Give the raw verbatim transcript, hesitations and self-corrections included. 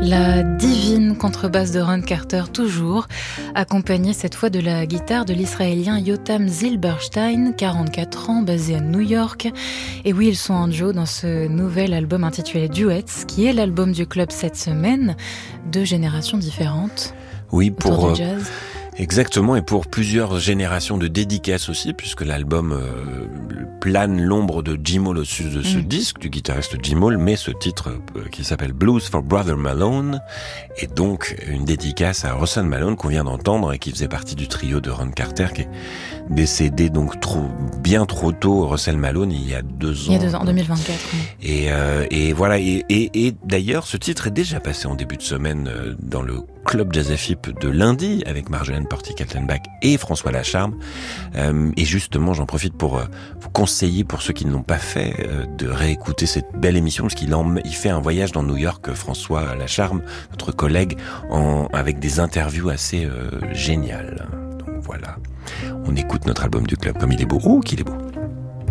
La divine contrebasse de Ron Carter, toujours, accompagnée cette fois de la guitare de l'Israélien Yotam Zilberstein, quarante-quatre ans, basé à New York. Et oui, ils sont en duo dans ce nouvel album intitulé Duets, qui est l'album du club cette semaine, deux générations différentes. Oui, pour du jazz. Exactement, et pour plusieurs générations de dédicaces aussi, puisque l'album euh, plane l'ombre de Jim Hall au-dessus de ce mmh. disque, du guitariste Jim Hall, mais ce titre euh, qui s'appelle Blues for Brother Malone, est donc une dédicace à Russell Malone qu'on vient d'entendre et qui faisait partie du trio de Ron Carter, qui est décédé donc trop, bien trop tôt, Russell Malone, il y a deux ans. Il y a deux ans, en deux mille vingt-quatre. Oui. Et, euh, et voilà, et, et, et d'ailleurs, ce titre est déjà passé en début de semaine euh, dans le Club Jazz F I P de lundi avec Marjolaine Porty-Kaltenbach et François Lacharme. Euh, et justement, j'en profite pour euh, vous conseiller, pour ceux qui ne l'ont pas fait, euh, de réécouter cette belle émission, parce qu'il en, il fait un voyage dans New York, François Lacharme, notre collègue, en, avec des interviews assez euh, géniales. Donc voilà, on écoute notre album du club comme il est beau. Oh, qu'il est beau!